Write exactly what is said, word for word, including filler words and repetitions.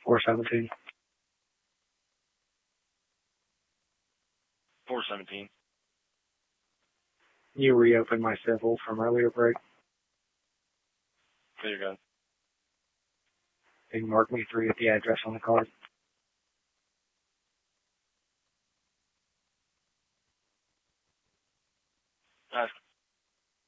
four seventeen. four seventeen. You reopened my civil from earlier break. There you go. You can mark me three at the address on the card. That's